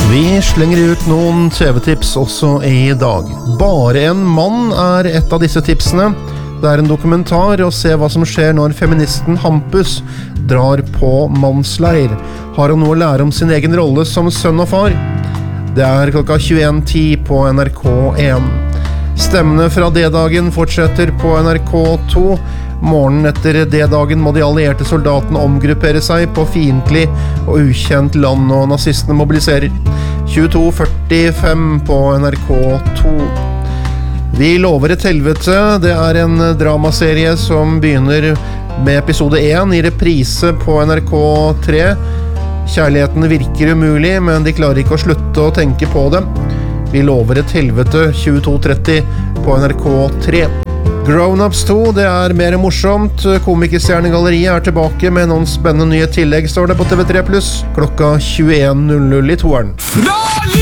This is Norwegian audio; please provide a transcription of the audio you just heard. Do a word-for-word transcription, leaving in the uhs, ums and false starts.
Vi slenger ut noen T V-tips også i dag. Bare en mann er et av disse tipsene. Det er en dokumentar å se hva som skjer når feministen Hampus drar på mannsleir. Har han noe å lære om sin egen rolle som sønn og far? Det er klokka tjueen ti på N R K en. Stemmene fra D-dagen fortsetter på N R K to. Morgenen etter D-dagen må de allierte soldatene omgruppere seg på fiendtlig og ukjent land, og nazistene mobiliserer. tjueto førtifem på N R K to. Vi lover et helvete. Det er en dramaserie som begynner med episode én i reprise på N R K tre. Kjærligheten virker umulig, men de klarer ikke å slutte å tenke på det. Vi lover et helvete, tjueto tretti på N R K tre. Grown-ups to, det er mer morsomt. Komikerstjernegalleriet er tilbake med noen spennende nye tillegg, står det på T V tre pluss. Klokka tjueen null null i toeren.